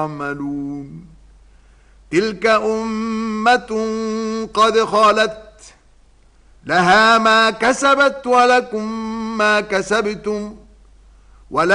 يعملون تلك أمة قد خلت لها ما كسبت ولكم ما كسبتم